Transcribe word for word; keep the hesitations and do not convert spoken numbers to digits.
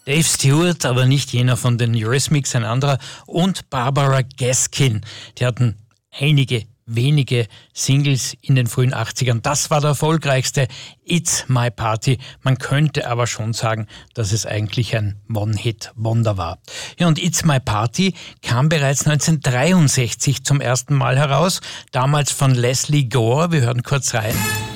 Dave Stewart, aber nicht jener von den Eurythmics, ein anderer, und Barbara Gaskin. Die hatten einige wenige Singles in den frühen achtzigern. Das war der erfolgreichste, It's My Party. Man könnte aber schon sagen, dass es eigentlich ein One-Hit-Wonder war. Ja, und It's My Party kam bereits neunzehnhundertdreiundsechzig zum ersten Mal heraus, damals von Leslie Gore. Wir hören kurz rein.